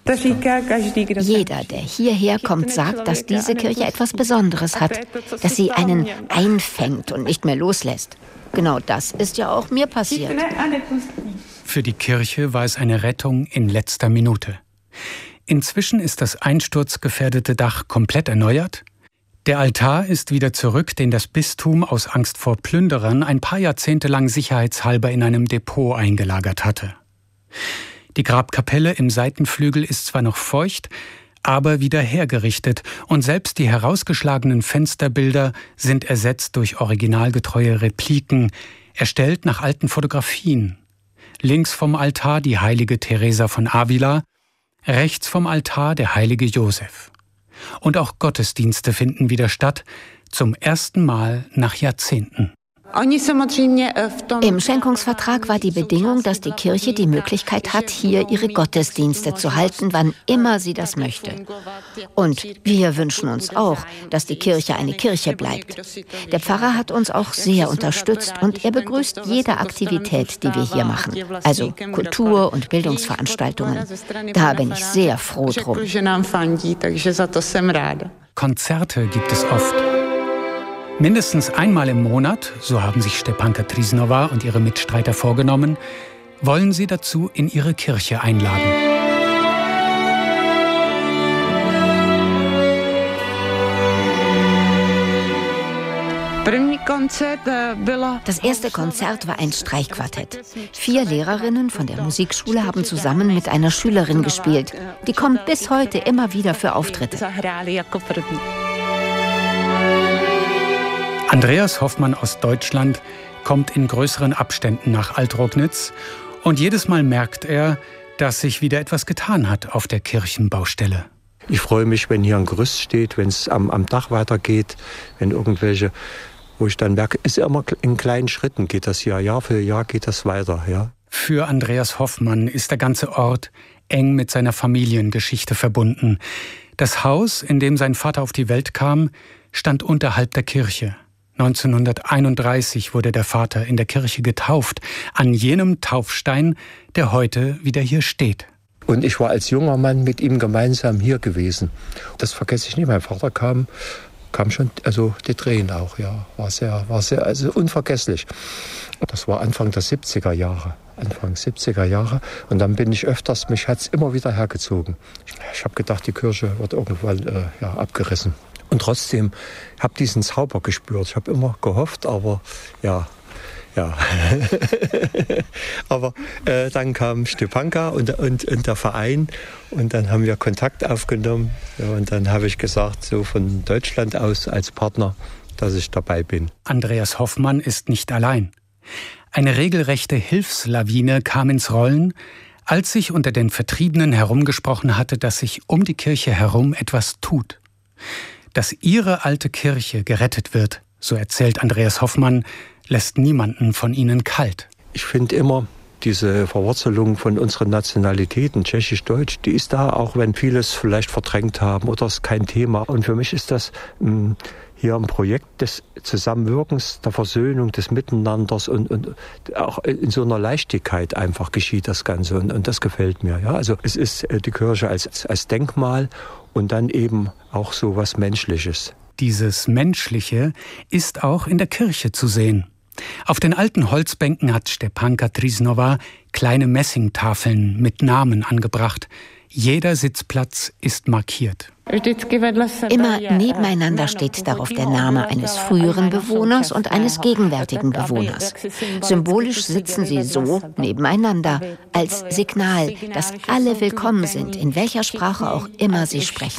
Jeder, der hierher kommt, sagt, dass diese Kirche etwas Besonderes hat, dass sie einen einfängt und nicht mehr loslässt. Genau das ist ja auch mir passiert. Für die Kirche war es eine Rettung in letzter Minute. Inzwischen ist das einsturzgefährdete Dach komplett erneuert. Der Altar ist wieder zurück, den das Bistum aus Angst vor Plünderern ein paar Jahrzehnte lang sicherheitshalber in einem Depot eingelagert hatte. Die Grabkapelle im Seitenflügel ist zwar noch feucht, aber wieder hergerichtet und selbst die herausgeschlagenen Fensterbilder sind ersetzt durch originalgetreue Repliken, erstellt nach alten Fotografien. Links vom Altar die heilige Teresa von Avila, rechts vom Altar der heilige Josef. Und auch Gottesdienste finden wieder statt, zum ersten Mal nach Jahrzehnten. Im Schenkungsvertrag war die Bedingung, dass die Kirche die Möglichkeit hat, hier ihre Gottesdienste zu halten, wann immer sie das möchte. Und wir wünschen uns auch, dass die Kirche eine Kirche bleibt. Der Pfarrer hat uns auch sehr unterstützt und er begrüßt jede Aktivität, die wir hier machen. Also Kultur- und Bildungsveranstaltungen. Da bin ich sehr froh drum. Konzerte gibt es oft. Mindestens einmal im Monat, so haben sich Stepanka Trýsnová und ihre Mitstreiter vorgenommen, wollen sie dazu in ihre Kirche einladen. Das erste Konzert war ein Streichquartett. 4 Lehrerinnen von der Musikschule haben zusammen mit einer Schülerin gespielt. Die kommt bis heute immer wieder für Auftritte. Andreas Hoffmann aus Deutschland kommt in größeren Abständen nach Altrognitz und jedes Mal merkt er, dass sich wieder etwas getan hat auf der Kirchenbaustelle. Ich freue mich, wenn hier ein Gerüst steht, wenn es am Dach weitergeht, wenn irgendwelche, wo ich dann merke, ist immer in kleinen Schritten geht das hier, Jahr für Jahr geht das weiter. Ja. Für Andreas Hoffmann ist der ganze Ort eng mit seiner Familiengeschichte verbunden. Das Haus, in dem sein Vater auf die Welt kam, stand unterhalb der Kirche. 1931 wurde der Vater in der Kirche getauft, an jenem Taufstein, der heute wieder hier steht. Und ich war als junger Mann mit ihm gemeinsam hier gewesen. Das vergesse ich nie. Mein Vater kam schon, also die Tränen auch, ja. War sehr, also unvergesslich. Das war Anfang der 70er Jahre. Und dann bin ich öfters, mich hat es immer wieder hergezogen. Ich habe gedacht, die Kirche wird irgendwann abgerissen. Und trotzdem habe ich diesen Zauber gespürt. Ich habe immer gehofft, aber ja. Aber dann kam Stepanka und der Verein und dann haben wir Kontakt aufgenommen. Ja, und dann habe ich gesagt, so von Deutschland aus als Partner, dass ich dabei bin. Andreas Hoffmann ist nicht allein. Eine regelrechte Hilfslawine kam ins Rollen, als sich unter den Vertriebenen herumgesprochen hatte, dass sich um die Kirche herum etwas tut. Dass ihre alte Kirche gerettet wird, so erzählt Andreas Hoffmann, lässt niemanden von ihnen kalt. Ich finde immer, diese Verwurzelung von unseren Nationalitäten, tschechisch-deutsch, die ist da, auch wenn vieles vielleicht verdrängt haben oder es kein Thema. Und für mich ist das hier ein Projekt des Zusammenwirkens, der Versöhnung, des Miteinanders und auch in so einer Leichtigkeit einfach geschieht das Ganze. Und das gefällt mir. Ja? Also es ist die Kirche als Denkmal und dann eben auch so was Menschliches. Dieses Menschliche ist auch in der Kirche zu sehen. Auf den alten Holzbänken hat Stepanka Trýsnová kleine Messingtafeln mit Namen angebracht. Jeder Sitzplatz ist markiert. Immer nebeneinander steht darauf der Name eines früheren Bewohners und eines gegenwärtigen Bewohners. Symbolisch sitzen sie so nebeneinander, als Signal, dass alle willkommen sind, in welcher Sprache auch immer sie sprechen.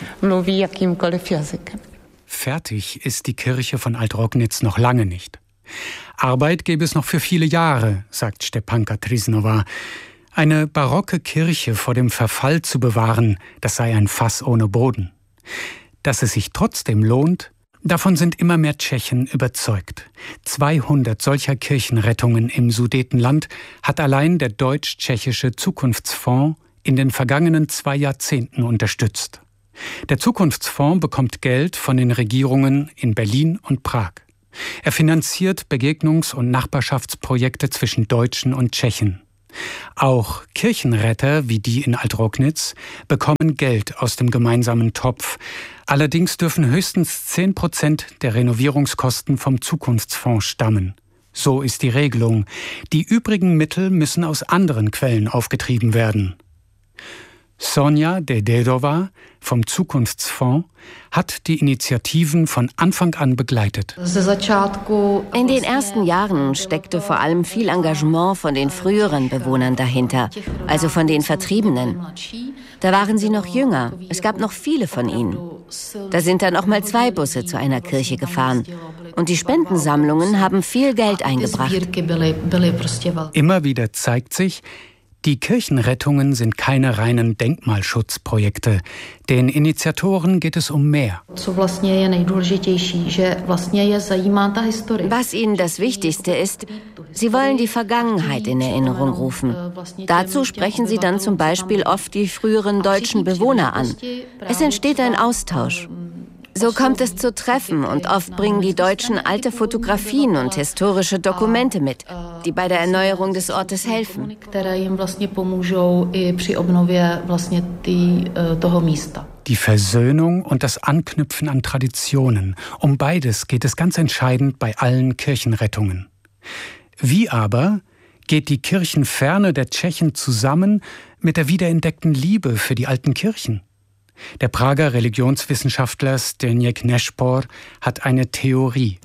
Fertig ist die Kirche von Altrognitz noch lange nicht. Arbeit gäbe es noch für viele Jahre, sagt Stepanka Trýsnová. Eine barocke Kirche vor dem Verfall zu bewahren, das sei ein Fass ohne Boden. Dass es sich trotzdem lohnt, davon sind immer mehr Tschechen überzeugt. 200 solcher Kirchenrettungen im Sudetenland hat allein der Deutsch-Tschechische Zukunftsfonds in den vergangenen 2 Jahrzehnten unterstützt. Der Zukunftsfonds bekommt Geld von den Regierungen in Berlin und Prag. Er finanziert Begegnungs- und Nachbarschaftsprojekte zwischen Deutschen und Tschechen. Auch Kirchenretter wie die in Altrognitz bekommen Geld aus dem gemeinsamen Topf. Allerdings dürfen höchstens 10% der Renovierungskosten vom Zukunftsfonds stammen. So ist die Regelung. Die übrigen Mittel müssen aus anderen Quellen aufgetrieben werden. Sonja Dededova vom Zukunftsfonds hat die Initiativen von Anfang an begleitet. In den ersten Jahren steckte vor allem viel Engagement von den früheren Bewohnern dahinter, also von den Vertriebenen. Da waren sie noch jünger, es gab noch viele von ihnen. Da sind dann auch mal 2 Busse zu einer Kirche gefahren. Und die Spendensammlungen haben viel Geld eingebracht. Immer wieder zeigt sich, die Kirchenrettungen sind keine reinen Denkmalschutzprojekte. Den Initiatoren geht es um mehr. Was ihnen das Wichtigste ist, sie wollen die Vergangenheit in Erinnerung rufen. Dazu sprechen sie dann zum Beispiel oft die früheren deutschen Bewohner an. Es entsteht ein Austausch. So kommt es zu Treffen und oft bringen die Deutschen alte Fotografien und historische Dokumente mit, die bei der Erneuerung des Ortes helfen. Die Versöhnung und das Anknüpfen an Traditionen. Um beides geht es ganz entscheidend bei allen Kirchenrettungen. Wie aber geht die Kirchenferne der Tschechen zusammen mit der wiederentdeckten Liebe für die alten Kirchen? Der Prager Religionswissenschaftler Zdeněk Nešpor hat eine Theorie.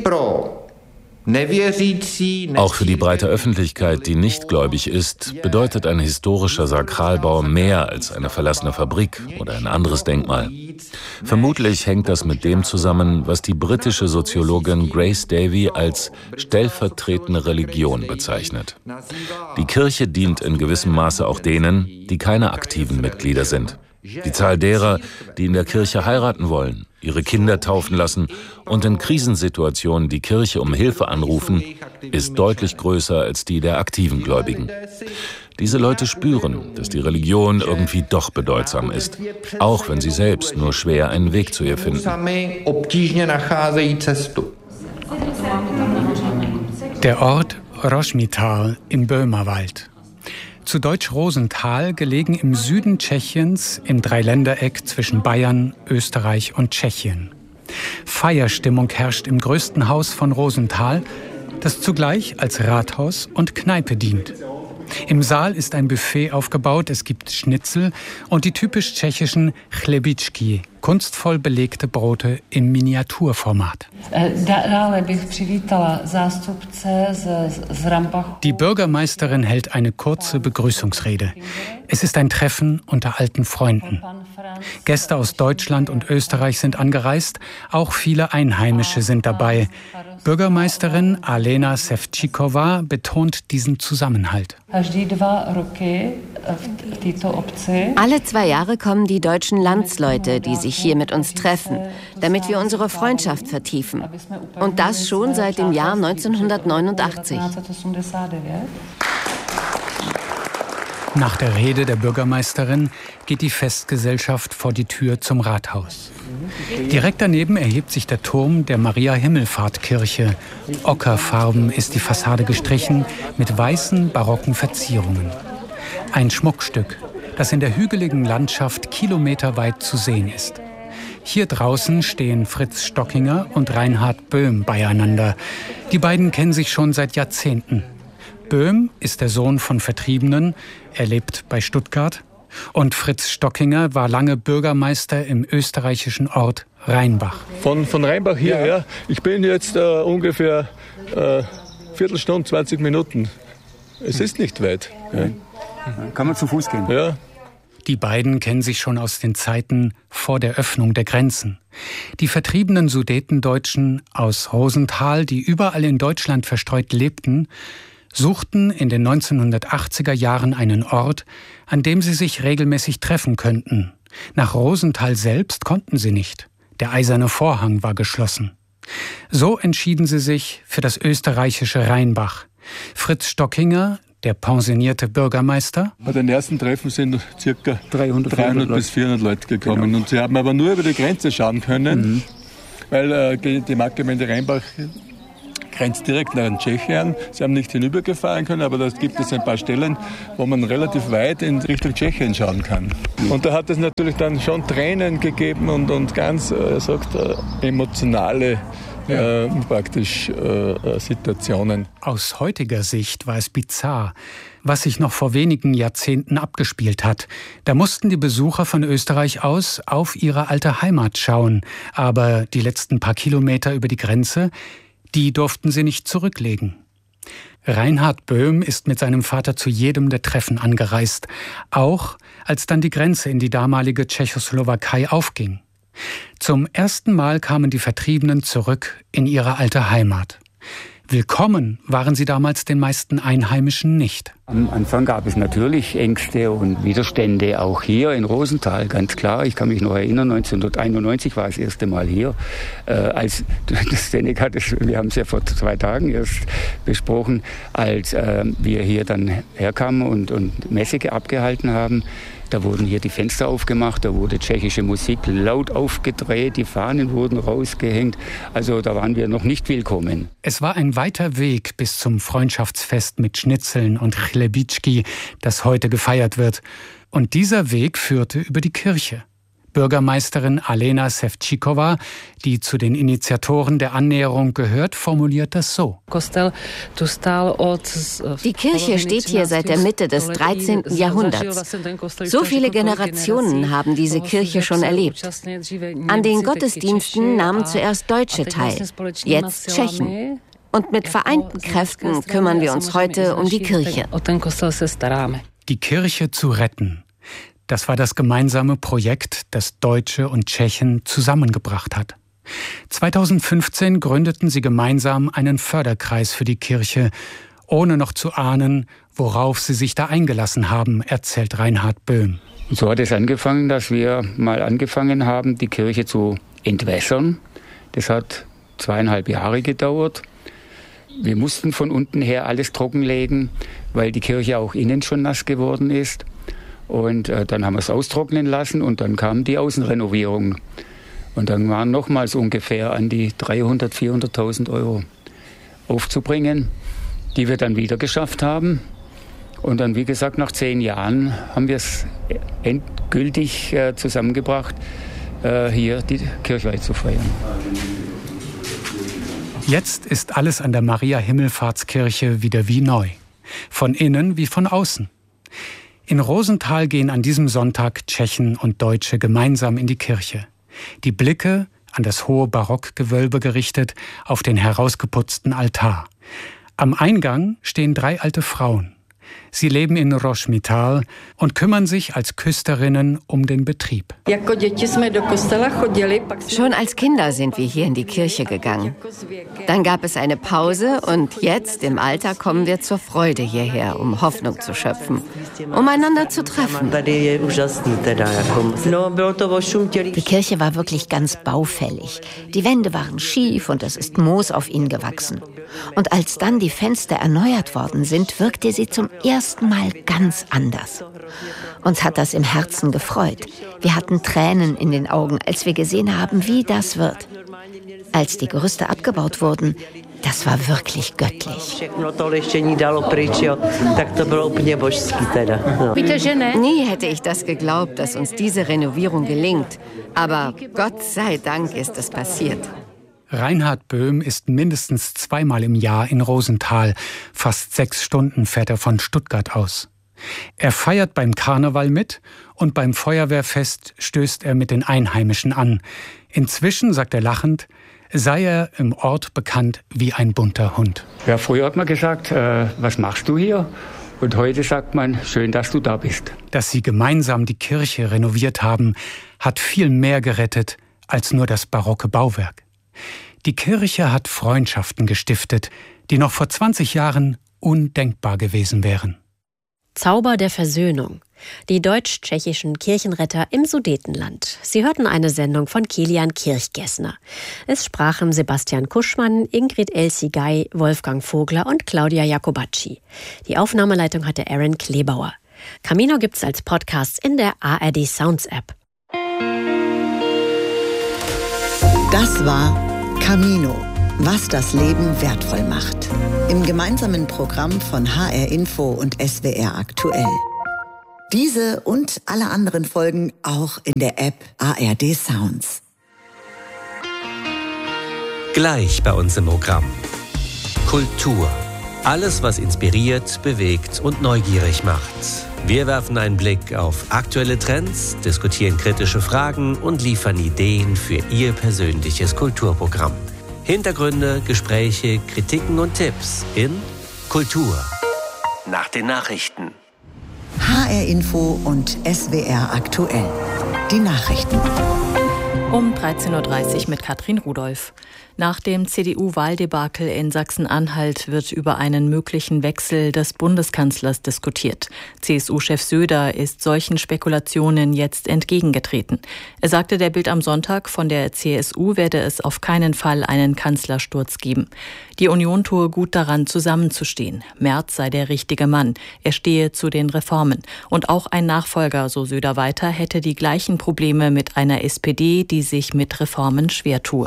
Auch für die breite Öffentlichkeit, die nicht gläubig ist, bedeutet ein historischer Sakralbau mehr als eine verlassene Fabrik oder ein anderes Denkmal. Vermutlich hängt das mit dem zusammen, was die britische Soziologin Grace Davy als stellvertretende Religion bezeichnet. Die Kirche dient in gewissem Maße auch denen, die keine aktiven Mitglieder sind. Die Zahl derer, die in der Kirche heiraten wollen, ihre Kinder taufen lassen und in Krisensituationen die Kirche um Hilfe anrufen, ist deutlich größer als die der aktiven Gläubigen. Diese Leute spüren, dass die Religion irgendwie doch bedeutsam ist, auch wenn sie selbst nur schwer einen Weg zu ihr finden. Der Ort Rožmitál im Böhmerwald. Zu Deutsch Rosenthal, gelegen im Süden Tschechiens im Dreiländereck zwischen Bayern, Österreich und Tschechien. Feierstimmung herrscht im größten Haus von Rosenthal, das zugleich als Rathaus und Kneipe dient. Im Saal ist ein Buffet aufgebaut, es gibt Schnitzel und die typisch tschechischen chlebíčky, kunstvoll belegte Brote im Miniaturformat. Die Bürgermeisterin hält eine kurze Begrüßungsrede. Es ist ein Treffen unter alten Freunden. Gäste aus Deutschland und Österreich sind angereist, auch viele Einheimische sind dabei. Bürgermeisterin Alena Sevčíková betont diesen Zusammenhalt. Alle 2 Jahre kommen die deutschen Landsleute, die sich hier mit uns treffen, damit wir unsere Freundschaft vertiefen. Und das schon seit dem Jahr 1989. Nach der Rede der Bürgermeisterin geht die Festgesellschaft vor die Tür zum Rathaus. Direkt daneben erhebt sich der Turm der Maria-Himmelfahrt-Kirche. Ockerfarben ist die Fassade gestrichen mit weißen, barocken Verzierungen. Ein Schmuckstück, das in der hügeligen Landschaft kilometerweit zu sehen ist. Hier draußen stehen Fritz Stockinger und Reinhard Böhm beieinander. Die beiden kennen sich schon seit Jahrzehnten. Böhm ist der Sohn von Vertriebenen, er lebt bei Stuttgart. Und Fritz Stockinger war lange Bürgermeister im österreichischen Ort Rheinbach. Von Rheinbach hierher, ich bin jetzt ungefähr Viertelstunde, 20 Minuten. Es ist nicht weit. Ja. Kann man zu Fuß gehen? Ja. Die beiden kennen sich schon aus den Zeiten vor der Öffnung der Grenzen. Die vertriebenen Sudetendeutschen aus Rosenthal, die überall in Deutschland verstreut lebten, suchten in den 1980er Jahren einen Ort, an dem sie sich regelmäßig treffen könnten. Nach Rosenthal selbst konnten sie nicht. Der eiserne Vorhang war geschlossen. So entschieden sie sich für das österreichische Rheinbach. Fritz Stockinger, der pensionierte Bürgermeister. Bei den ersten Treffen sind ca. 300 bis 400 Leute gekommen. Genau. Und sie haben aber nur über die Grenze schauen können, weil die Marktgemeinde Rheinbach grenzt direkt an Tschechien. Sie haben nicht hinübergefahren können, aber da gibt es ein paar Stellen, wo man relativ weit in Richtung Tschechien schauen kann. Und da hat es natürlich dann schon Tränen gegeben und ganz, er sagt, emotionale Situationen. Aus heutiger Sicht war es bizarr, was sich noch vor wenigen Jahrzehnten abgespielt hat. Da mussten die Besucher von Österreich aus auf ihre alte Heimat schauen. Aber die letzten paar Kilometer über die Grenze, die durften sie nicht zurücklegen. Reinhard Böhm ist mit seinem Vater zu jedem der Treffen angereist, auch als dann die Grenze in die damalige Tschechoslowakei aufging. Zum ersten Mal kamen die Vertriebenen zurück in ihre alte Heimat. Willkommen waren sie damals den meisten Einheimischen nicht. Am Anfang gab es natürlich Ängste und Widerstände, auch hier in Rosenthal, ganz klar. Ich kann mich noch erinnern, 1991 war das erste Mal hier. Als das Seneca, wir haben es ja vor 2 Tagen erst besprochen, als wir hier dann herkamen und Messe abgehalten haben. Da wurden hier die Fenster aufgemacht, da wurde tschechische Musik laut aufgedreht, die Fahnen wurden rausgehängt. Also da waren wir noch nicht willkommen. Es war ein weiter Weg bis zum Freundschaftsfest mit Schnitzeln und Chlebitschki, das heute gefeiert wird. Und dieser Weg führte über die Kirche. Bürgermeisterin Alena Sevčíková, die zu den Initiatoren der Annäherung gehört, formuliert das so. Die Kirche steht hier seit der Mitte des 13. Jahrhunderts. So viele Generationen haben diese Kirche schon erlebt. An den Gottesdiensten nahmen zuerst Deutsche teil, jetzt Tschechen. Und mit vereinten Kräften kümmern wir uns heute um die Kirche. Die Kirche zu retten. Das war das gemeinsame Projekt, das Deutsche und Tschechen zusammengebracht hat. 2015 gründeten sie gemeinsam einen Förderkreis für die Kirche, ohne noch zu ahnen, worauf sie sich da eingelassen haben, erzählt Reinhard Böhm. So hat es angefangen, dass wir mal angefangen haben, die Kirche zu entwässern. Das hat 2,5 Jahre gedauert. Wir mussten von unten her alles trockenlegen, weil die Kirche auch innen schon nass geworden ist. Und dann haben wir es austrocknen lassen und dann kam die Außenrenovierung. Und dann waren nochmals ungefähr an die 300.000, 400.000 Euro aufzubringen, die wir dann wieder geschafft haben. Und dann, wie gesagt, nach 10 Jahren haben wir es endgültig zusammengebracht, hier die Kirchweih zu feiern. Jetzt ist alles an der Maria-Himmelfahrtskirche wieder wie neu. Von innen wie von außen. In Rosenthal gehen an diesem Sonntag Tschechen und Deutsche gemeinsam in die Kirche. Die Blicke an das hohe Barockgewölbe gerichtet, auf den herausgeputzten Altar. Am Eingang stehen 3 alte Frauen. Sie leben in Rožmitál und kümmern sich als Küsterinnen um den Betrieb. Schon als Kinder sind wir hier in die Kirche gegangen. Dann gab es eine Pause und jetzt im Alter kommen wir zur Freude hierher, um Hoffnung zu schöpfen, um einander zu treffen. Die Kirche war wirklich ganz baufällig. Die Wände waren schief und es ist Moos auf ihnen gewachsen. Und als dann die Fenster erneuert worden sind, wirkte sie zum ersten Mal ganz anders. Uns hat das im Herzen gefreut. Wir hatten Tränen in den Augen, als wir gesehen haben, wie das wird. Als die Gerüste abgebaut wurden, das war wirklich göttlich. Nie hätte ich das geglaubt, dass uns diese Renovierung gelingt. Aber Gott sei Dank ist es passiert. Reinhard Böhm ist mindestens 2-mal im Jahr in Rosenthal. Fast 6 Stunden fährt er von Stuttgart aus. Er feiert beim Karneval mit und beim Feuerwehrfest stößt er mit den Einheimischen an. Inzwischen, sagt er lachend, sei er im Ort bekannt wie ein bunter Hund. Ja, früher hat man gesagt, was machst du hier? Und heute sagt man, schön, dass du da bist. Dass sie gemeinsam die Kirche renoviert haben, hat viel mehr gerettet als nur das barocke Bauwerk. Die Kirche hat Freundschaften gestiftet, die noch vor 20 Jahren undenkbar gewesen wären. Zauber der Versöhnung. Die deutsch-tschechischen Kirchenretter im Sudetenland. Sie hörten eine Sendung von Kilian Kirchgessner. Es sprachen Sebastian Kuschmann, Ingrid Elsigay, Wolfgang Vogler und Claudia Jacobacci. Die Aufnahmeleitung hatte Aaron Klebauer. Camino gibt's als Podcast in der ARD Sounds App. Das war Camino, Was das Leben wertvoll macht. Im gemeinsamen Programm von HR Info und SWR aktuell. Diese und alle anderen Folgen auch in der App ARD Sounds. Gleich bei uns im Programm. Kultur. Alles, was inspiriert, bewegt und neugierig macht. Wir werfen einen Blick auf aktuelle Trends, diskutieren kritische Fragen und liefern Ideen für Ihr persönliches Kulturprogramm. Hintergründe, Gespräche, Kritiken und Tipps in Kultur. Nach den Nachrichten. HR Info und SWR aktuell. Die Nachrichten. Um 13.30 Uhr mit Katrin Rudolph. Nach dem CDU-Wahldebakel in Sachsen-Anhalt wird über einen möglichen Wechsel des Bundeskanzlers diskutiert. CSU-Chef Söder ist solchen Spekulationen jetzt entgegengetreten. Er sagte der Bild am Sonntag, von der CSU werde es auf keinen Fall einen Kanzlersturz geben. Die Union tue gut daran, zusammenzustehen. Merz sei der richtige Mann. Er stehe zu den Reformen. Und auch ein Nachfolger, so Söder weiter, hätte die gleichen Probleme mit einer SPD, die sich mit Reformen schwer tue.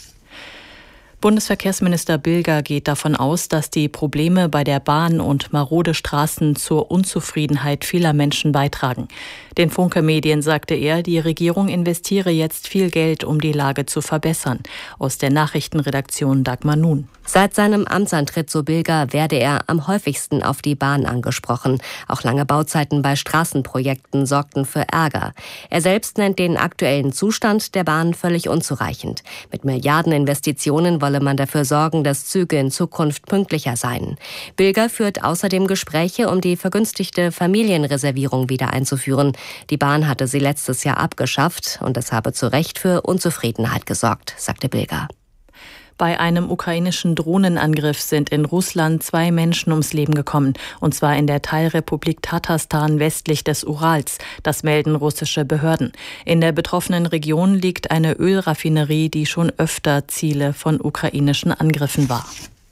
Bundesverkehrsminister Bilger geht davon aus, dass die Probleme bei der Bahn und marode Straßen zur Unzufriedenheit vieler Menschen beitragen. Den Funke-Medien sagte er, die Regierung investiere jetzt viel Geld, um die Lage zu verbessern. Aus der Nachrichtenredaktion Dagmar Nun. Seit seinem Amtsantritt, so Bilger, werde er am häufigsten auf die Bahn angesprochen. Auch lange Bauzeiten bei Straßenprojekten sorgten für Ärger. Er selbst nennt den aktuellen Zustand der Bahn völlig unzureichend. Mit Milliardeninvestitionen wolle man dafür sorgen, dass Züge in Zukunft pünktlicher seien. Bilger führt außerdem Gespräche, um die vergünstigte Familienreservierung wieder einzuführen. Die Bahn hatte sie letztes Jahr abgeschafft und es habe zu Recht für Unzufriedenheit gesorgt, sagte Bilger. Bei einem ukrainischen Drohnenangriff sind in Russland 2 Menschen ums Leben gekommen, und zwar in der Teilrepublik Tatarstan westlich des Urals. Das melden russische Behörden. In der betroffenen Region liegt eine Ölraffinerie, die schon öfter Ziele von ukrainischen Angriffen war.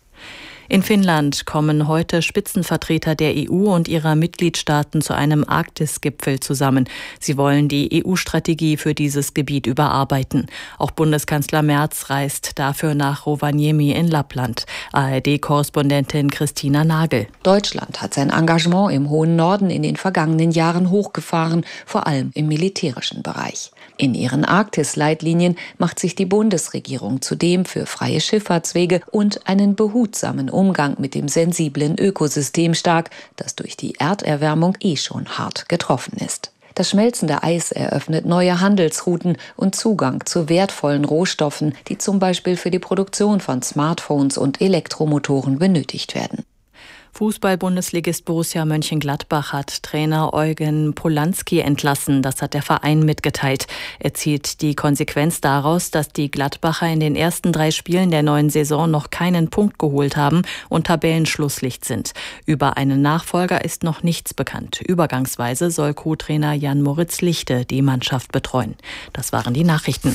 In Finnland kommen heute Spitzenvertreter der EU und ihrer Mitgliedstaaten zu einem Arktis-Gipfel zusammen. Sie wollen die EU-Strategie für dieses Gebiet überarbeiten. Auch Bundeskanzler Merz reist dafür nach Rovaniemi in Lappland. ARD-Korrespondentin Christina Nagel. Deutschland hat sein Engagement im hohen Norden in den vergangenen Jahren hochgefahren, vor allem im militärischen Bereich. In ihren Arktis-Leitlinien macht sich die Bundesregierung zudem für freie Schifffahrtswege und einen behutsamen Umgang mit dem sensiblen Ökosystem stark, das durch die Erderwärmung schon hart getroffen ist. Das schmelzende Eis eröffnet neue Handelsrouten und Zugang zu wertvollen Rohstoffen, die zum Beispiel für die Produktion von Smartphones und Elektromotoren benötigt werden. Fußball-Bundesligist Borussia Mönchengladbach hat Trainer Eugen Polanski entlassen. Das hat der Verein mitgeteilt. Er zieht die Konsequenz daraus, dass die Gladbacher in den ersten 3 Spielen der neuen Saison noch keinen Punkt geholt haben und Tabellenschlusslicht sind. Über einen Nachfolger ist noch nichts bekannt. Übergangsweise soll Co-Trainer Jan-Moritz Lichte die Mannschaft betreuen. Das waren die Nachrichten.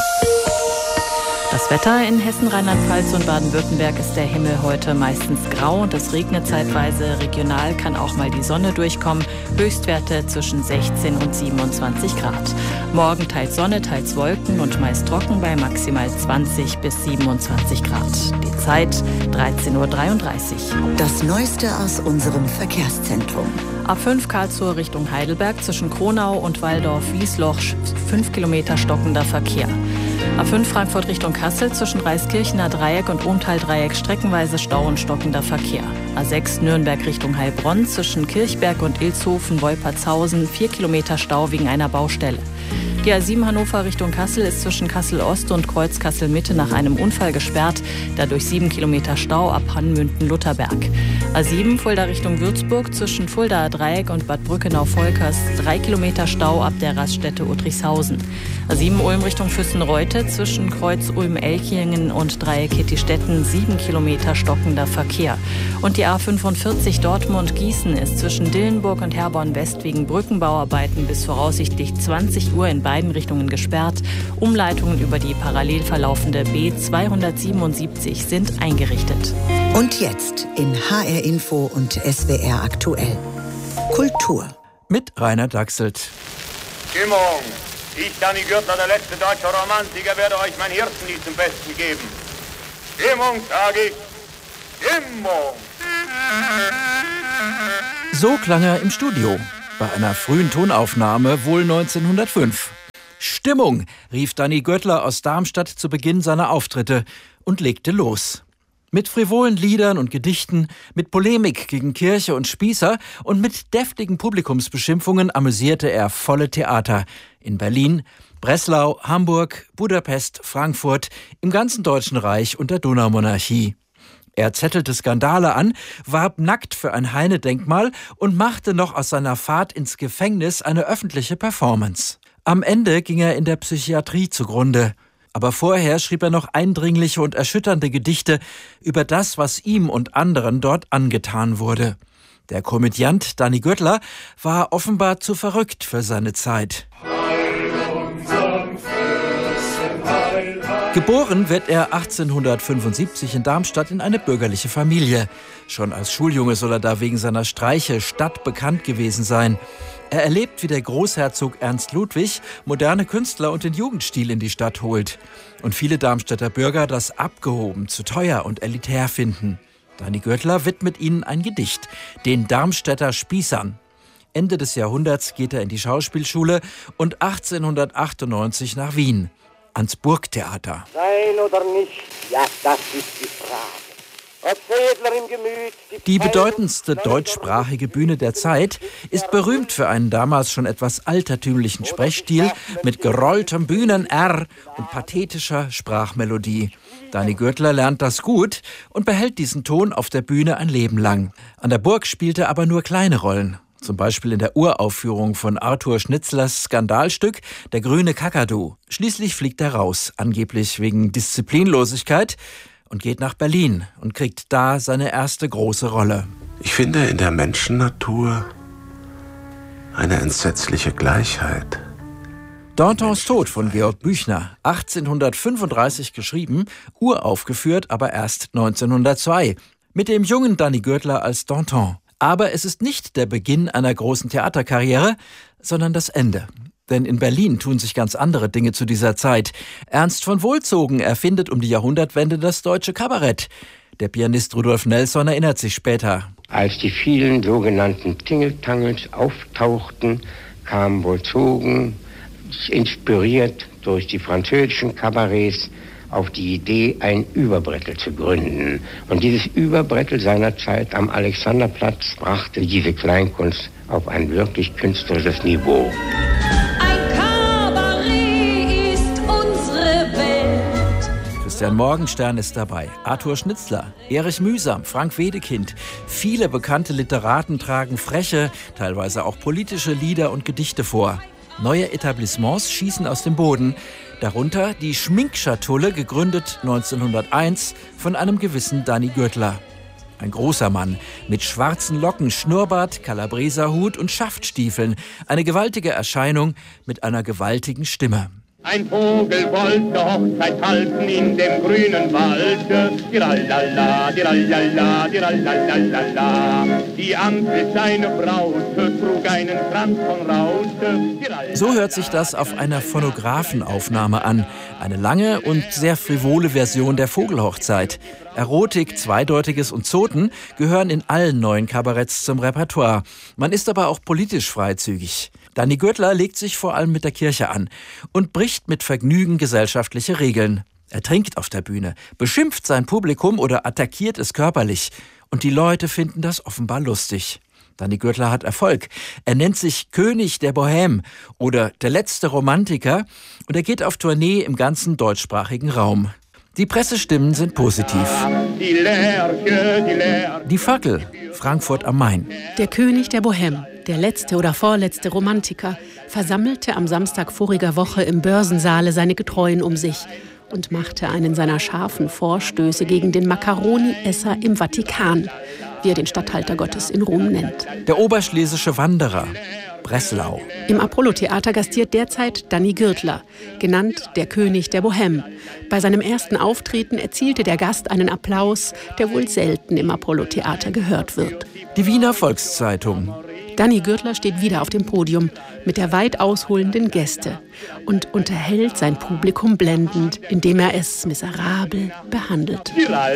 Das Wetter in Hessen, Rheinland-Pfalz und Baden-Württemberg ist der Himmel heute meistens grau und es regnet zeitweise. Regional kann auch mal die Sonne durchkommen. Höchstwerte zwischen 16 und 27 Grad. Morgen teils Sonne, teils Wolken und meist trocken bei maximal 20 bis 27 Grad. Die Zeit 13.33 Uhr. Das Neueste aus unserem Verkehrszentrum. A5 Karlsruhe Richtung Heidelberg zwischen Kronau und Waldorf-Wiesloch 5 Kilometer stockender Verkehr. A5 Frankfurt Richtung Kassel zwischen Reiskirchener Dreieck und Ohmtal-Dreieck streckenweise Stau und stockender Verkehr. A6 Nürnberg Richtung Heilbronn zwischen Kirchberg und Ilshofen-Wolpertshausen 4 Kilometer Stau wegen einer Baustelle. Die A7 Hannover Richtung Kassel ist zwischen Kassel-Ost und Kreuz Kassel-Mitte nach einem Unfall gesperrt. Dadurch 7 Kilometer Stau ab Hannmünden-Lutherberg. A7 Fulda Richtung Würzburg zwischen Fuldaer Dreieck und Bad Brückenau-Volkers 3 Kilometer Stau ab der Raststätte Uttrichshausen. A7 Ulm Richtung Füssen-Reute zwischen Kreuz Ulm-Elchingen und Dreieck Hittistetten 7 Kilometer stockender Verkehr. Und die A45 Dortmund-Gießen ist zwischen Dillenburg und Herborn-West wegen Brückenbauarbeiten bis voraussichtlich 20 Uhr in beiden Richtungen gesperrt. Umleitungen über die parallel verlaufende B277 sind eingerichtet. Und jetzt in HR Info und SWR aktuell. Kultur. Mit Rainer Dachselt. Stimmung. Ich, Danny Gürtler, der letzte deutsche Romantiker, werde euch mein Hirtenlied zum Besten geben. Stimmung, sage ich. Stimmung. So klang er im Studio, bei einer frühen Tonaufnahme, wohl 1905. Stimmung, rief Danny Göttler aus Darmstadt zu Beginn seiner Auftritte und legte los. Mit frivolen Liedern und Gedichten, mit Polemik gegen Kirche und Spießer und mit deftigen Publikumsbeschimpfungen amüsierte er volle Theater in Berlin, Breslau, Hamburg, Budapest, Frankfurt, im ganzen Deutschen Reich und der Donaumonarchie. Er zettelte Skandale an, warb nackt für ein Heine-Denkmal und machte noch aus seiner Fahrt ins Gefängnis eine öffentliche Performance. Am Ende ging er in der Psychiatrie zugrunde. Aber vorher schrieb er noch eindringliche und erschütternde Gedichte über das, was ihm und anderen dort angetan wurde. Der Komödiant Danny Göttler war offenbar zu verrückt für seine Zeit. Geboren wird er 1875 in Darmstadt in eine bürgerliche Familie. Schon als Schuljunge soll er da wegen seiner Streiche stadtbekannt gewesen sein. Er erlebt, wie der Großherzog Ernst Ludwig moderne Künstler und den Jugendstil in die Stadt holt. Und viele Darmstädter Bürger das abgehoben, zu teuer und elitär finden. Danny Göttler widmet ihnen ein Gedicht, den Darmstädter Spießern. Ende des Jahrhunderts geht er in die Schauspielschule und 1898 nach Wien. Ans Burgtheater. Sein oder nicht, ja, das ist die Frage. Ob Edler im Gemüt, die bedeutendste deutschsprachige Bühne der Zeit ist berühmt für einen damals schon etwas altertümlichen Sprechstil mit gerolltem Bühnen-R und pathetischer Sprachmelodie. Danny Göttler lernt das gut und behält diesen Ton auf der Bühne ein Leben lang. An der Burg spielt er aber nur kleine Rollen. Zum Beispiel in der Uraufführung von Arthur Schnitzlers Skandalstück Der grüne Kakadu. Schließlich fliegt er raus, angeblich wegen Disziplinlosigkeit, und geht nach Berlin und kriegt da seine erste große Rolle. Ich finde in der Menschennatur eine entsetzliche Gleichheit. Dantons Tod von Georg Büchner, 1835 geschrieben, uraufgeführt aber erst 1902, mit dem jungen Danny Göttler als Danton. Aber es ist nicht der Beginn einer großen Theaterkarriere, sondern das Ende. Denn in Berlin tun sich ganz andere Dinge zu dieser Zeit. Ernst von Wohlzogen erfindet um die Jahrhundertwende das deutsche Kabarett. Der Pianist Rudolf Nelson erinnert sich später. Als die vielen sogenannten Tingeltangels auftauchten, kam Wohlzogen, inspiriert durch die französischen Kabarets, auf die Idee, ein Überbrettel zu gründen. Und dieses Überbrettel seinerzeit am Alexanderplatz brachte diese Kleinkunst auf ein wirklich künstlerisches Niveau. Ein Kabarett ist unsere Welt. Christian Morgenstern ist dabei, Arthur Schnitzler, Erich Mühsam, Frank Wedekind. Viele bekannte Literaten tragen freche, teilweise auch politische Lieder und Gedichte vor. Neue Etablissements schießen aus dem Boden. Darunter die Schminkschatulle, gegründet 1901 von einem gewissen Danny Göttler. Ein großer Mann mit schwarzen Locken, Schnurrbart, Kalabreserhut und Schaftstiefeln. Eine gewaltige Erscheinung mit einer gewaltigen Stimme. Ein Vogel wollte Hochzeit halten in dem grünen Wald. Dirallala, dirallala, dirallala. Die Ampel seine Braut trug einen Kranz von Raut. So hört sich das auf einer Phonographenaufnahme an. Eine lange und sehr frivole Version der Vogelhochzeit. Erotik, Zweideutiges und Zoten gehören in allen neuen Kabaretts zum Repertoire. Man ist aber auch politisch freizügig. Danny Göttler legt sich vor allem mit der Kirche an und bricht mit Vergnügen gesellschaftliche Regeln. Er trinkt auf der Bühne, beschimpft sein Publikum oder attackiert es körperlich. Und die Leute finden das offenbar lustig. Danny Göttler hat Erfolg. Er nennt sich König der Bohème oder der letzte Romantiker und er geht auf Tournee im ganzen deutschsprachigen Raum. Die Pressestimmen sind positiv. Die Fackel, Frankfurt am Main. Der König der Bohème, der letzte oder vorletzte Romantiker, versammelte am Samstag voriger Woche im Börsensaale seine Getreuen um sich und machte einen seiner scharfen Vorstöße gegen den Macaroni-Esser im Vatikan, wie er den Statthalter Gottes in Rom nennt. Der oberschlesische Wanderer, Breslau. Im Apollo-Theater gastiert derzeit Danny Göttler, genannt der König der Bohème. Bei seinem ersten Auftreten erzielte der Gast einen Applaus, der wohl selten im Apollo-Theater gehört wird. Die Wiener Volkszeitung. Danny Gürtler steht wieder auf dem Podium mit der weit ausholenden Geste und unterhält sein Publikum blendend, indem er es miserabel behandelt.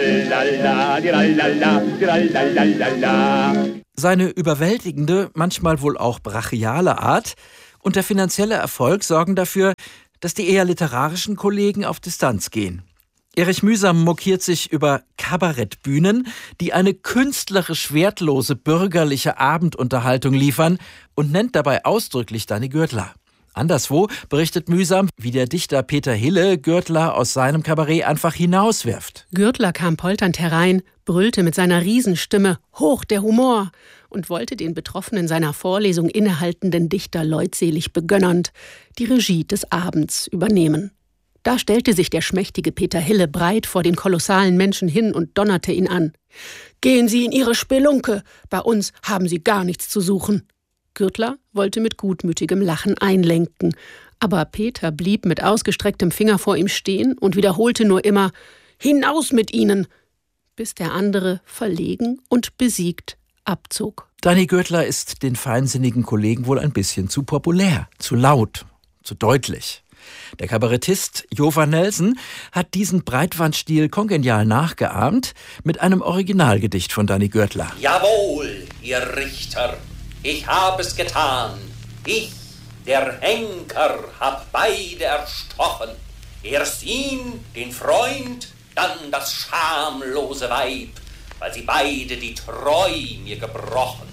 Seine überwältigende, manchmal wohl auch brachiale Art und der finanzielle Erfolg sorgen dafür, dass die eher literarischen Kollegen auf Distanz gehen. Erich Mühsam mokiert sich über Kabarettbühnen, die eine künstlerisch wertlose bürgerliche Abendunterhaltung liefern und nennt dabei ausdrücklich Danny Gürtler. Anderswo berichtet Mühsam, wie der Dichter Peter Hille Gürtler aus seinem Kabarett einfach hinauswirft. Gürtler kam polternd herein, brüllte mit seiner Riesenstimme »Hoch der Humor!« und wollte den betroffenen seiner Vorlesung innehaltenden Dichter leutselig begönnernd die Regie des Abends übernehmen. Da stellte sich der schmächtige Peter Hille breit vor den kolossalen Menschen hin und donnerte ihn an. »Gehen Sie in Ihre Spelunke, bei uns haben Sie gar nichts zu suchen.« Gürtler wollte mit gutmütigem Lachen einlenken, aber Peter blieb mit ausgestrecktem Finger vor ihm stehen und wiederholte nur immer »Hinaus mit Ihnen!«, bis der andere verlegen und besiegt abzog. Danny Gürtler ist den feinsinnigen Kollegen wohl ein bisschen zu populär, zu laut, zu deutlich. Der Kabarettist Jova Nelson hat diesen Breitwandstil kongenial nachgeahmt mit einem Originalgedicht von Danny Gürtler. Jawohl, ihr Richter, ich hab es getan. Ich, der Henker, hab beide erstochen. Erst ihn, den Freund, dann das schamlose Weib, weil sie beide die Treu mir gebrochen.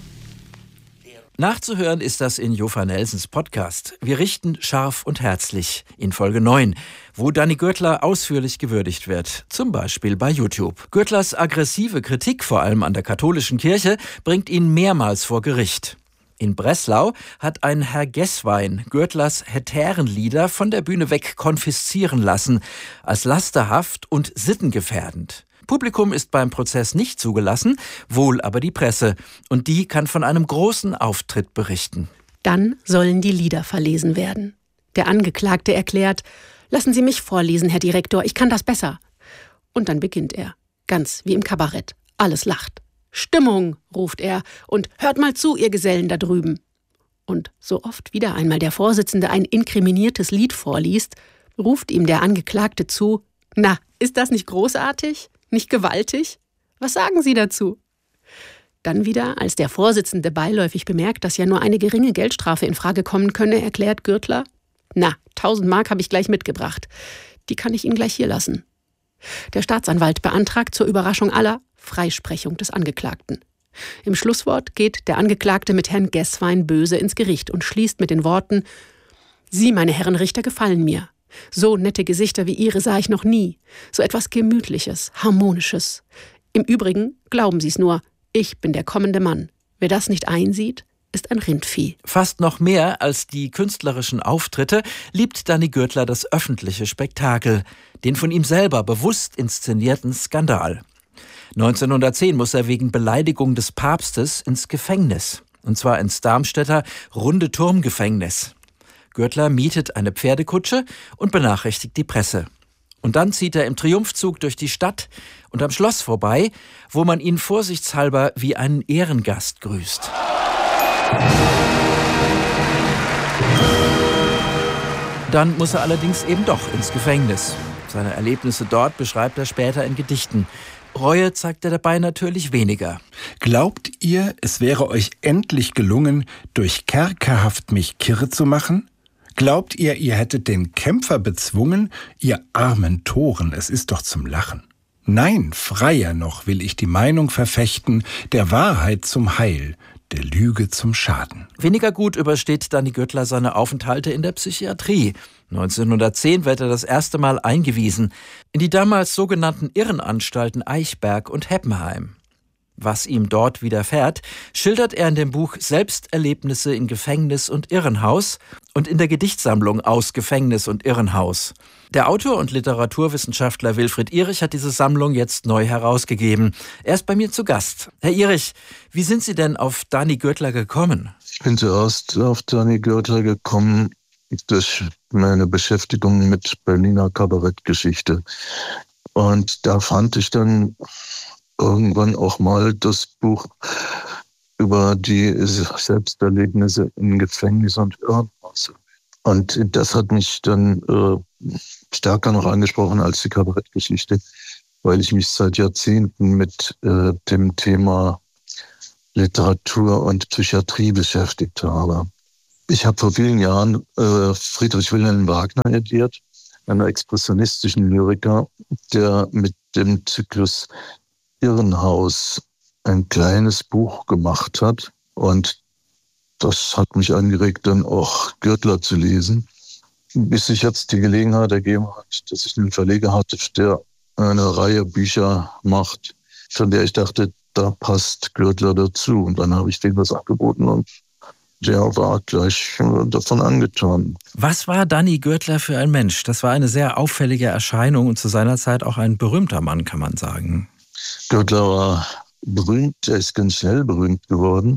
Nachzuhören ist das in Jova Nelsons Podcast Wir richten scharf und herzlich in Folge 9, wo Danny Gürtler ausführlich gewürdigt wird, zum Beispiel bei YouTube. Gürtlers aggressive Kritik, vor allem an der katholischen Kirche, bringt ihn mehrmals vor Gericht. In Breslau hat ein Herr Gesswein Gürtlers Hetärenlieder von der Bühne weg konfiszieren lassen, als lasterhaft und sittengefährdend. Publikum ist beim Prozess nicht zugelassen, wohl aber die Presse. Und die kann von einem großen Auftritt berichten. Dann sollen die Lieder verlesen werden. Der Angeklagte erklärt, »Lassen Sie mich vorlesen, Herr Direktor, ich kann das besser.« Und dann beginnt er, ganz wie im Kabarett. Alles lacht. »Stimmung«, ruft er, und »hört mal zu, ihr Gesellen da drüben.« Und so oft wieder einmal der Vorsitzende ein inkriminiertes Lied vorliest, ruft ihm der Angeklagte zu, »Na, ist das nicht großartig? Nicht gewaltig? Was sagen Sie dazu?« Dann wieder, als der Vorsitzende beiläufig bemerkt, dass ja nur eine geringe Geldstrafe in Frage kommen könne, erklärt Gürtler, »Na, 1000 Mark habe ich gleich mitgebracht. Die kann ich Ihnen gleich hier lassen.« Der Staatsanwalt beantragt zur Überraschung aller Freisprechung des Angeklagten. Im Schlusswort geht der Angeklagte mit Herrn Gesswein böse ins Gericht und schließt mit den Worten, »Sie, meine Herren Richter, gefallen mir. So nette Gesichter wie Ihre sah ich noch nie. So etwas Gemütliches, Harmonisches. Im Übrigen, glauben Sie es nur, ich bin der kommende Mann. Wer das nicht einsieht, ist ein Rindvieh.« Fast noch mehr als die künstlerischen Auftritte liebt Danny Gürtler das öffentliche Spektakel, den von ihm selber bewusst inszenierten Skandal. 1910 muss er wegen Beleidigung des Papstes ins Gefängnis. Und zwar ins Darmstädter Runde-Turm-Gefängnis. Gürtler mietet eine Pferdekutsche und benachrichtigt die Presse. Und dann zieht er im Triumphzug durch die Stadt und am Schloss vorbei, wo man ihn vorsichtshalber wie einen Ehrengast grüßt. Dann muss er allerdings eben doch ins Gefängnis. Seine Erlebnisse dort beschreibt er später in Gedichten. Reue zeigt er dabei natürlich weniger. Glaubt ihr, es wäre euch endlich gelungen, durch Kerkerhaft mich kirre zu machen? Glaubt ihr, ihr hättet den Kämpfer bezwungen? Ihr armen Toren, es ist doch zum Lachen. Nein, freier noch will ich die Meinung verfechten, der Wahrheit zum Heil, der Lüge zum Schaden. Weniger gut übersteht Danny Gürtler seine Aufenthalte in der Psychiatrie. 1910 wird er das erste Mal eingewiesen in die damals sogenannten Irrenanstalten Eichberg und Heppenheim. Was ihm dort widerfährt, schildert er in dem Buch Selbsterlebnisse in Gefängnis und Irrenhaus und in der Gedichtsammlung Aus Gefängnis und Irrenhaus. Der Autor und Literaturwissenschaftler Wilfried Ihrig hat diese Sammlung jetzt neu herausgegeben. Er ist bei mir zu Gast. Herr Ihrig, wie sind Sie denn auf Danny Gürtler gekommen? Ich bin zuerst auf Danny Gürtler gekommen durch meine Beschäftigung mit Berliner Kabarettgeschichte. Und da fand ich dann irgendwann auch mal das Buch über die Selbsterlebnisse in Gefängnis und Irrenhaus. Und das hat mich dann stärker noch angesprochen als die Kabarettgeschichte, weil ich mich seit Jahrzehnten mit dem Thema Literatur und Psychiatrie beschäftigt habe. Ich habe vor vielen Jahren Friedrich Wilhelm Wagner ediert, einer expressionistischen Lyriker, der mit dem Zyklus Irrenhaus ein kleines Buch gemacht hat. Und das hat mich angeregt, dann auch Gürtler zu lesen, bis sich jetzt die Gelegenheit ergeben hat, dass ich einen Verleger hatte, der eine Reihe Bücher macht, von der ich dachte, da passt Gürtler dazu. Und dann habe ich dem das angeboten und der war gleich davon angetan. Was war Danny Gürtler für ein Mensch? Das war eine sehr auffällige Erscheinung und zu seiner Zeit auch ein berühmter Mann, kann man sagen. Gürtler war berühmt, er ist ganz schnell berühmt geworden,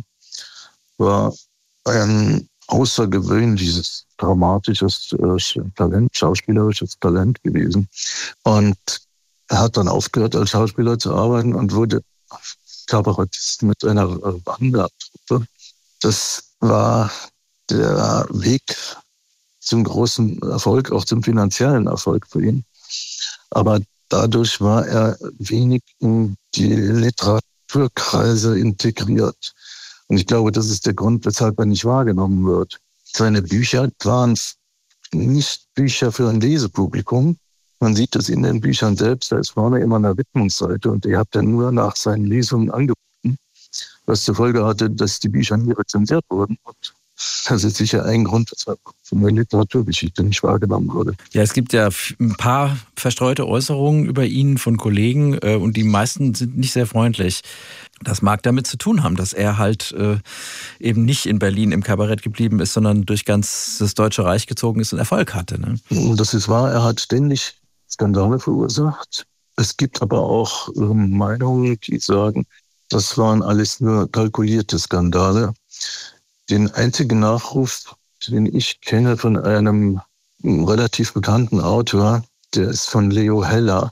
war ein außergewöhnliches, dramatisches Talent, schauspielerisches Talent gewesen. Und er hat dann aufgehört, als Schauspieler zu arbeiten und wurde Kabarettist mit einer Wandertruppe. Das war der Weg zum großen Erfolg, auch zum finanziellen Erfolg für ihn. Aber dadurch war er wenig in die Literaturkreise integriert. Und ich glaube, das ist der Grund, weshalb er nicht wahrgenommen wird. Seine Bücher waren nicht Bücher für ein Lesepublikum. Man sieht das in den Büchern selbst, da ist vorne immer eine Widmungsseite und die hat er nur nach seinen Lesungen angeboten, was zur Folge hatte, dass die Bücher nie rezensiert wurden. Und das ist sicher ein Grund, weshalb von der Literaturgeschichte nicht wahrgenommen wurde. Ja, es gibt ja ein paar verstreute Äußerungen über ihn von Kollegen und die meisten sind nicht sehr freundlich. Das mag damit zu tun haben, dass er halt eben nicht in Berlin im Kabarett geblieben ist, sondern durch ganz das Deutsche Reich gezogen ist und Erfolg hatte. Ne? Das ist wahr, er hat ständig Skandale verursacht. Es gibt aber auch Meinungen, die sagen, das waren alles nur kalkulierte Skandale. Den einzigen Nachruf, den ich kenne von einem relativ bekannten Autor, der ist von Leo Heller.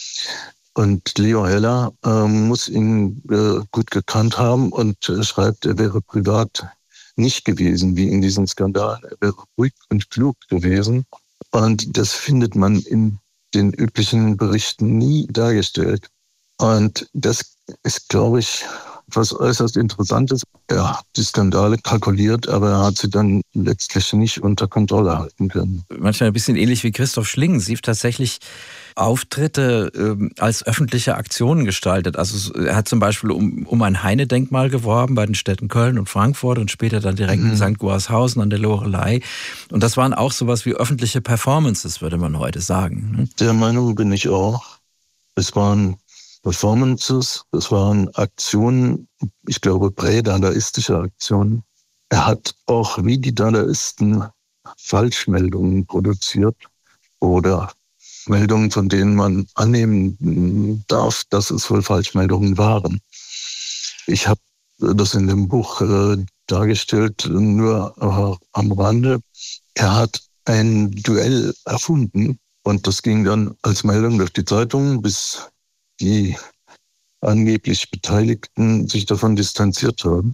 Und Leo Heller muss ihn gut gekannt haben und schreibt, er wäre privat nicht gewesen wie in diesem Skandal. Er wäre ruhig und klug gewesen. Und das findet man in den üblichen Berichten nie dargestellt. Und das ist, glaube ich, was äußerst Interessantes. Er hat die Skandale kalkuliert, aber er hat sie dann letztlich nicht unter Kontrolle halten können. Manchmal ein bisschen ähnlich wie Christoph Schlingensief tatsächlich Auftritte als öffentliche Aktionen gestaltet. Also er hat zum Beispiel um ein Heine-Denkmal geworben bei den Städten Köln und Frankfurt und später dann direkt in St. Goarshausen an der Loreley. Und das waren auch sowas wie öffentliche Performances, würde man heute sagen. Der Meinung bin ich auch. Es waren Performances, das waren Aktionen, ich glaube prädadaistische Aktionen. Er hat auch wie die Dadaisten Falschmeldungen produziert oder Meldungen, von denen man annehmen darf, dass es wohl Falschmeldungen waren. Ich habe das in dem Buch dargestellt, nur am Rande. Er hat ein Duell erfunden und das ging dann als Meldung durch die Zeitung, bis die angeblich Beteiligten sich davon distanziert haben.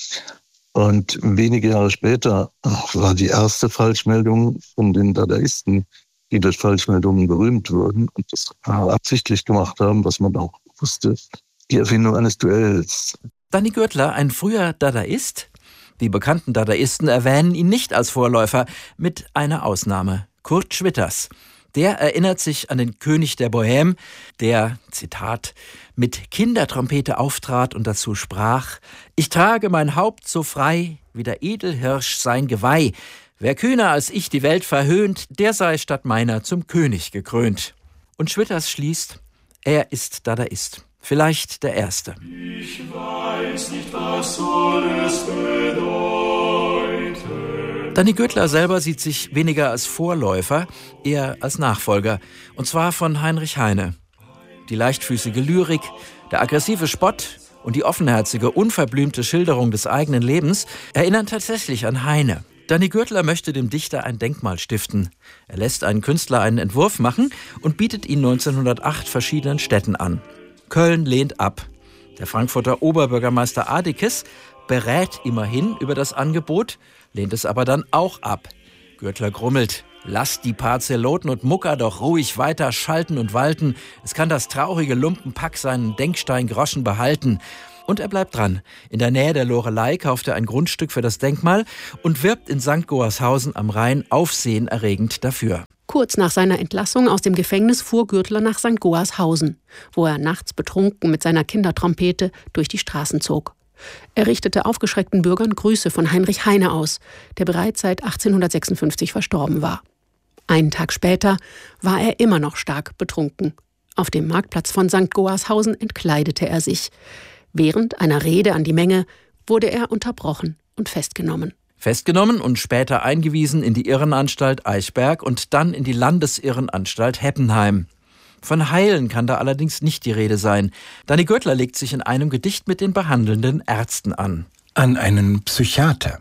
Und wenige Jahre später war die erste Falschmeldung von den Dadaisten, die durch Falschmeldungen berühmt wurden und das absichtlich gemacht haben, was man auch wusste, die Erfindung eines Duells. Danny Gürtler, ein früher Dadaist. Die bekannten Dadaisten erwähnen ihn nicht als Vorläufer, mit einer Ausnahme: Kurt Schwitters. Der erinnert sich an den König der Bohème, der, Zitat, mit Kindertrompete auftrat und dazu sprach: Ich trage mein Haupt so frei, wie der Edelhirsch sein Geweih. Wer kühner als ich die Welt verhöhnt, der sei statt meiner zum König gekrönt. Und Schwitters schließt: Er ist Dadaist. Vielleicht der Erste. Ich weiß nicht, was soll es bedeuten. Danny Gürtler selber sieht sich weniger als Vorläufer, eher als Nachfolger. Und zwar von Heinrich Heine. Die leichtfüßige Lyrik, der aggressive Spott und die offenherzige, unverblümte Schilderung des eigenen Lebens erinnern tatsächlich an Heine. Danny Gürtler möchte dem Dichter ein Denkmal stiften. Er lässt einen Künstler einen Entwurf machen und bietet ihn 1908 verschiedenen Städten an. Köln lehnt ab. Der Frankfurter Oberbürgermeister Adikes berät immerhin über das Angebot, lehnt es aber dann auch ab. Gürtler grummelt: Lasst die paar Zeloten und Mucker doch ruhig weiter schalten und walten. Es kann das traurige Lumpenpack seinen Denkstein-Groschen behalten. Und er bleibt dran. In der Nähe der Loreley kauft er ein Grundstück für das Denkmal und wirbt in St. Goarshausen am Rhein aufsehenerregend dafür. Kurz nach seiner Entlassung aus dem Gefängnis fuhr Gürtler nach St. Goarshausen, wo er nachts betrunken mit seiner Kindertrompete durch die Straßen zog. Er richtete aufgeschreckten Bürgern Grüße von Heinrich Heine aus, der bereits seit 1856 verstorben war. Einen Tag später war er immer noch stark betrunken. Auf dem Marktplatz von St. Goarshausen entkleidete er sich. Während einer Rede an die Menge wurde er unterbrochen und festgenommen. Festgenommen und später eingewiesen in die Irrenanstalt Eichberg und dann in die Landesirrenanstalt Heppenheim. Von Heilen kann da allerdings nicht die Rede sein. Dani Gürtler legt sich in einem Gedicht mit den behandelnden Ärzten an. An einen Psychiater.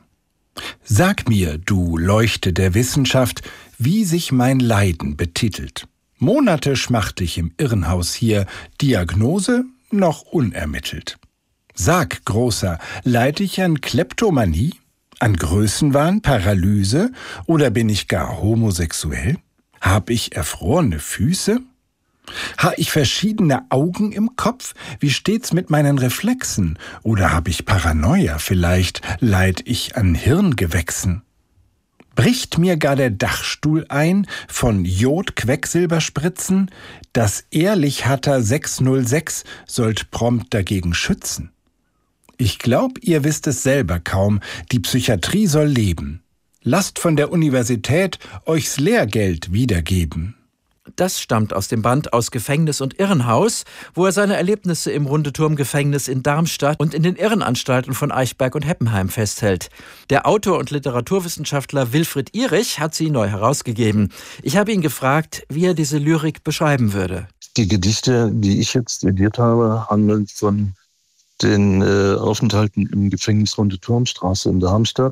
Sag mir, du Leuchte der Wissenschaft, wie sich mein Leiden betitelt. Monate schmachte ich im Irrenhaus hier, Diagnose noch unermittelt. Sag, Großer, leide ich an Kleptomanie, an Größenwahn, Paralyse oder bin ich gar homosexuell? Hab ich erfrorene Füße? Ha ich verschiedene Augen im Kopf? Wie steht's mit meinen Reflexen? Oder hab ich Paranoia? Vielleicht leid ich an Hirngewächsen. Bricht mir gar der Dachstuhl ein von Jod-Quecksilberspritzen? Das ehrlich Hatter 606 sollt prompt dagegen schützen. Ich glaub, ihr wisst es selber kaum, die Psychiatrie soll leben. Lasst von der Universität euch's Lehrgeld wiedergeben. Das stammt aus dem Band Aus Gefängnis und Irrenhaus, wo er seine Erlebnisse im Rundeturm-Gefängnis in Darmstadt und in den Irrenanstalten von Eichberg und Heppenheim festhält. Der Autor und Literaturwissenschaftler Wilfried Ierich hat sie neu herausgegeben. Ich habe ihn gefragt, wie er diese Lyrik beschreiben würde. Die Gedichte, die ich jetzt zitiert habe, handeln von den Aufenthalten im Gefängnis Rundeturmstraße in Darmstadt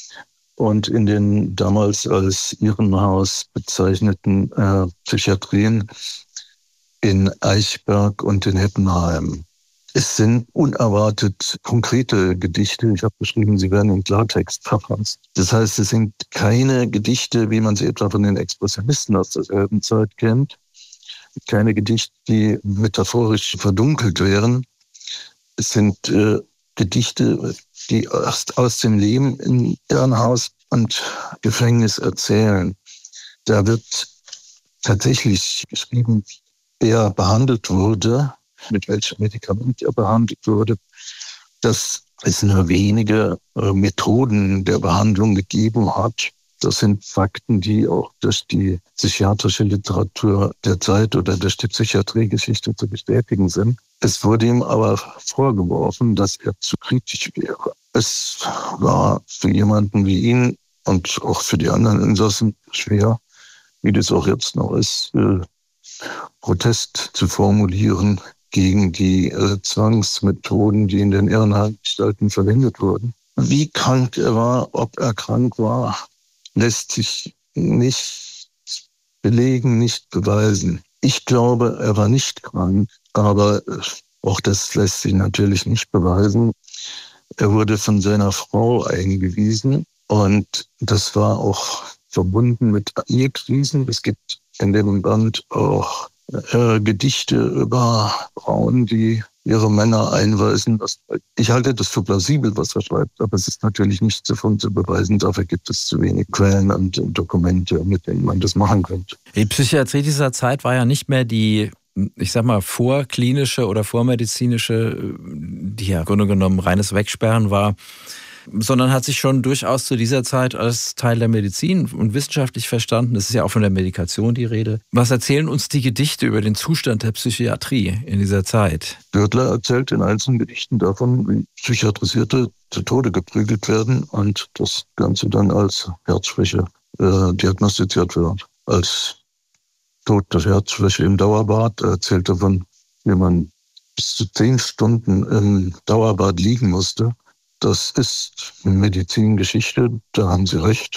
und in den damals als Irrenhaus bezeichneten Psychiatrien in Eichberg und in Heppenheim. Es sind unerwartet konkrete Gedichte. Ich habe geschrieben, sie werden in Klartext verfasst. Das heißt, es sind keine Gedichte, wie man sie etwa von den Expressionisten aus derselben Zeit kennt. Keine Gedichte, die metaphorisch verdunkelt wären. Es sind Gedichte, die erst aus dem Leben in Irrenhaus und Gefängnis erzählen. Da wird tatsächlich geschrieben, wer behandelt wurde, mit welchem Medikament er behandelt wurde, dass es nur wenige Methoden der Behandlung gegeben hat. Das sind Fakten, die auch durch die psychiatrische Literatur der Zeit oder durch die Psychiatriegeschichte zu bestätigen sind. Es wurde ihm aber vorgeworfen, dass er zu kritisch wäre. Es war für jemanden wie ihn und auch für die anderen Insassen schwer, wie das auch jetzt noch ist, Protest zu formulieren gegen die Zwangsmethoden, die in den Irrenanstalten verwendet wurden. Wie krank er war, ob er krank war, lässt sich nicht belegen, nicht beweisen. Ich glaube, er war nicht krank, aber auch das lässt sich natürlich nicht beweisen. Er wurde von seiner Frau eingewiesen und das war auch verbunden mit Ehekrisen. Es gibt in dem Band auch Gedichte über Frauen, die ihre Männer einweisen. Ich halte das für plausibel, was er schreibt, aber es ist natürlich nicht davon zu beweisen. Dafür gibt es zu wenig Quellen und Dokumente, mit denen man das machen könnte. Die Psychiatrie dieser Zeit war ja nicht mehr die, ich sag mal, vorklinische oder vormedizinische, die ja im Grunde genommen reines Wegsperren war, sondern hat sich schon durchaus zu dieser Zeit als Teil der Medizin und wissenschaftlich verstanden. Es ist ja auch von der Medikation die Rede. Was erzählen uns die Gedichte über den Zustand der Psychiatrie in dieser Zeit? Gürtler erzählt in einzelnen Gedichten davon, wie Psychiatrisierte zu Tode geprügelt werden und das Ganze dann als Herzschwäche diagnostiziert wird. Als Tod der Herzschwäche im Dauerbad erzählt davon, wie man bis zu 10 Stunden im Dauerbad liegen musste. Das ist Medizingeschichte, da haben Sie recht.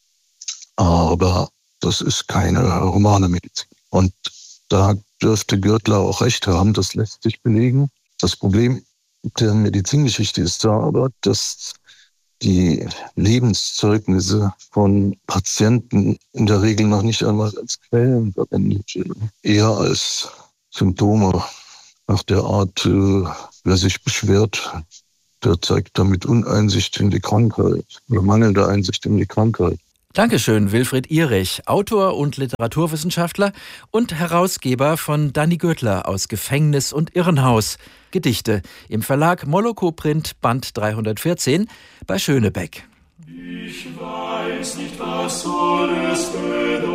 Aber das ist keine humane Medizin. Und da dürfte Gürtler auch recht haben, das lässt sich belegen. Das Problem deren Medizingeschichte ist da, aber dass die Lebenszeugnisse von Patienten in der Regel noch nicht einmal als Quellen verwendet werden, eher als Symptome nach der Art, wer sich beschwert, der zeigt damit Uneinsicht in die Krankheit oder mangelnde Einsicht in die Krankheit. Dankeschön, Wilfried Ihrich, Autor und Literaturwissenschaftler und Herausgeber von Danny Göttler aus Gefängnis und Irrenhaus. Gedichte im Verlag Moloko Print, Band 314 bei Schönebeck. Ich weiß nicht, was soll es bedeuten.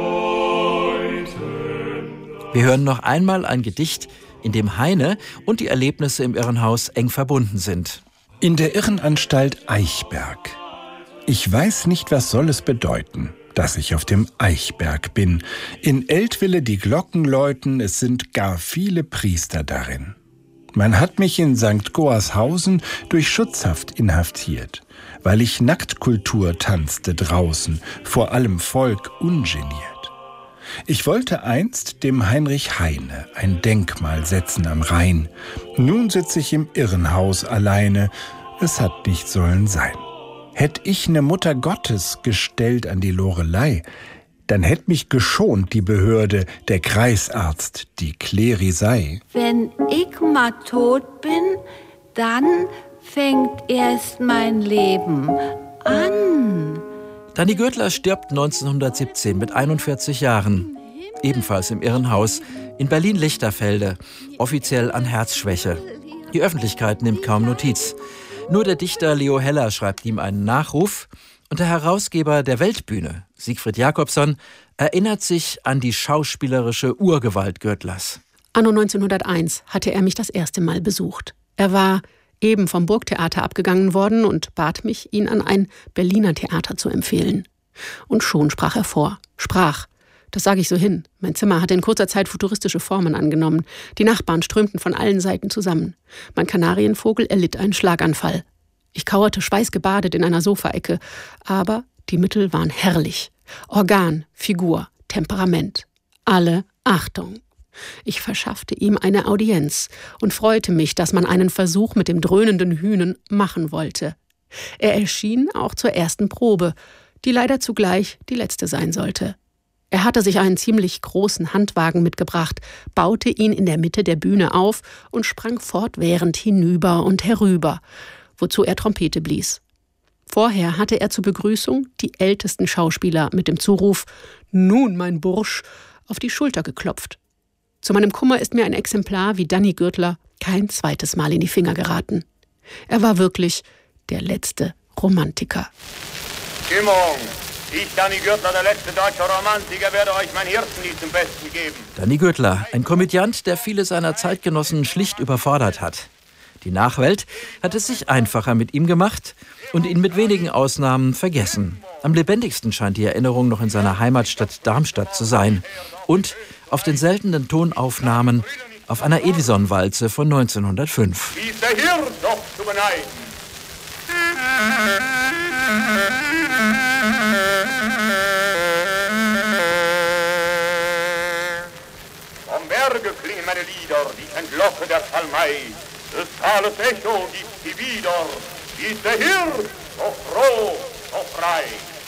Wir hören noch einmal ein Gedicht, in dem Heine und die Erlebnisse im Irrenhaus eng verbunden sind. In der Irrenanstalt Eichberg. Ich weiß nicht, was soll es bedeuten, dass ich auf dem Eichberg bin. In Eltville die Glocken läuten, es sind gar viele Priester darin. Man hat mich in St. Goarshausen durch Schutzhaft inhaftiert, weil ich Nacktkultur tanzte draußen, vor allem Volk ungeniert. Ich wollte einst dem Heinrich Heine ein Denkmal setzen am Rhein. Nun sitze ich im Irrenhaus alleine, es hat nicht sollen sein. Hätt ich ne Mutter Gottes gestellt an die Lorelei, dann hätt mich geschont die Behörde, der Kreisarzt, die Klerisei. Wenn ich mal tot bin, dann fängt erst mein Leben an. Danny Göttler stirbt 1917 mit 41 Jahren, ebenfalls im Irrenhaus in Berlin-Lichterfelde, offiziell an Herzschwäche. Die Öffentlichkeit nimmt kaum Notiz. Nur der Dichter Leo Heller schreibt ihm einen Nachruf und der Herausgeber der Weltbühne, Siegfried Jakobson, erinnert sich an die schauspielerische Urgewalt Göttlers. Anno 1901 hatte er mich das erste Mal besucht. Er war eben vom Burgtheater abgegangen worden und bat mich, ihn an ein Berliner Theater zu empfehlen. Und schon sprach er vor. Das sage ich so hin. Mein Zimmer hatte in kurzer Zeit futuristische Formen angenommen. Die Nachbarn strömten von allen Seiten zusammen. Mein Kanarienvogel erlitt einen Schlaganfall. Ich kauerte schweißgebadet in einer Sofaecke. Aber die Mittel waren herrlich. Organ, Figur, Temperament. Alle Achtung. Ich verschaffte ihm eine Audienz und freute mich, dass man einen Versuch mit dem dröhnenden Hühnen machen wollte. Er erschien auch zur ersten Probe, die leider zugleich die letzte sein sollte. Er hatte sich einen ziemlich großen Handwagen mitgebracht, baute ihn in der Mitte der Bühne auf und sprang fortwährend hinüber und herüber, wozu er Trompete blies. Vorher hatte er zur Begrüßung die ältesten Schauspieler mit dem Zuruf »Nun, mein Bursch«, auf die Schulter geklopft. Zu meinem Kummer ist mir ein Exemplar wie Danny Göttler kein zweites Mal in die Finger geraten. Er war wirklich der letzte Romantiker. Stimmung! Ich, Danny Göttler, der letzte deutsche Romantiker, werde euch mein Hirtenlied zum Besten geben. Danny Göttler, ein Komödiant, der viele seiner Zeitgenossen schlicht überfordert hat. Die Nachwelt hat es sich einfacher mit ihm gemacht und ihn mit wenigen Ausnahmen vergessen. Am lebendigsten scheint die Erinnerung noch in seiner Heimatstadt Darmstadt zu sein. Und auf den seltenen Tonaufnahmen auf einer Edison-Walze von 1905. Wie ist der Hirn doch zu beneiden? Vom Berge klingen meine Lieder, die ich entlocke der Schalmei. Des Tales Echo gibt sie wieder. Wie ist der Hirn so froh, so frei?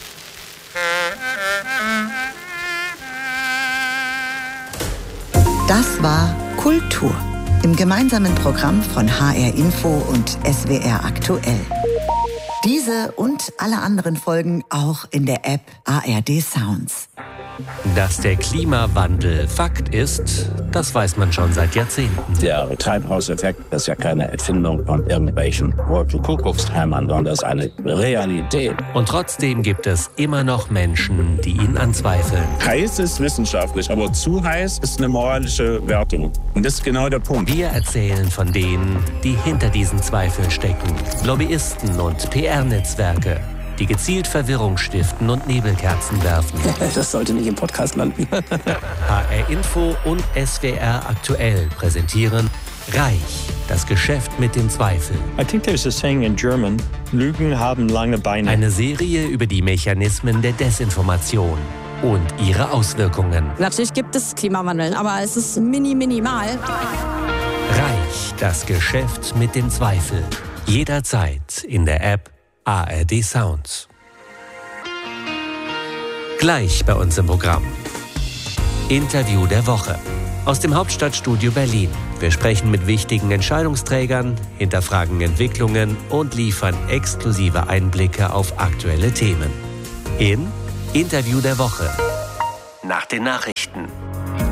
Das war Kultur im gemeinsamen Programm von HR Info und SWR Aktuell. Diese und alle anderen Folgen auch in der App ARD Sounds. Dass der Klimawandel Fakt ist, das weiß man schon seit Jahrzehnten. Der Treibhauseffekt ist ja keine Erfindung von irgendwelchen Wolkenkuckuckshämmern, sondern das ist eine Realität. Und trotzdem gibt es immer noch Menschen, die ihn anzweifeln. Heiß ist wissenschaftlich, aber zu heiß ist eine moralische Wertung. Und das ist genau der Punkt. Wir erzählen von denen, die hinter diesen Zweifeln stecken. Lobbyisten und PR-Netzwerke, die gezielt Verwirrung stiften und Nebelkerzen werfen. Das sollte nicht im Podcast landen. HR Info und SWR Aktuell präsentieren Reich, das Geschäft mit dem Zweifel. I think there's a saying in German, Lügen haben lange Beine. Eine Serie über die Mechanismen der Desinformation und ihre Auswirkungen. Natürlich gibt es Klimawandel, aber es ist minimal. Reich, das Geschäft mit dem Zweifel. Jederzeit in der App ARD Sounds. Gleich bei uns im Programm. Interview der Woche. Aus dem Hauptstadtstudio Berlin. Wir sprechen mit wichtigen Entscheidungsträgern, hinterfragen Entwicklungen und liefern exklusive Einblicke auf aktuelle Themen. In Interview der Woche. Nach den Nachrichten.